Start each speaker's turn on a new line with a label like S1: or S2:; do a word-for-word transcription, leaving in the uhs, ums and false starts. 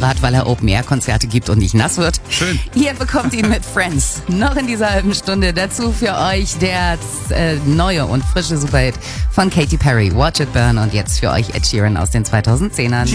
S1: Rad, weil er Open-Air-Konzerte gibt und nicht nass wird.
S2: Schön.
S1: Ihr bekommt ihn mit Friends. Noch in dieser halben Stunde. Dazu für euch der äh, neue und frische Superhit von Katy Perry, Watch It Burn. Und jetzt für euch Ed Sheeran aus den zweitausendzehnern.